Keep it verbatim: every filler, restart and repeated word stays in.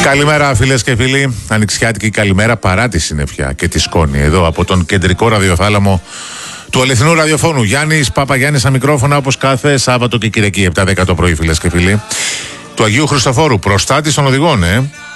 Καλημέρα φίλες και φίλοι, ανοιξιάτικη καλημέρα παρά τη συννεφιά και τη σκόνη εδώ από τον κεντρικό ραδιοθάλαμο του αληθινού ραδιοφώνου. Γιάννης Παπαγιάννης στα μικρόφωνα όπως κάθε Σάββατο και Κυριακή επτά δέκα το πρωί φίλες και φίλοι του Αγίου Χριστοφόρου, προστάτης των οδηγών, ε.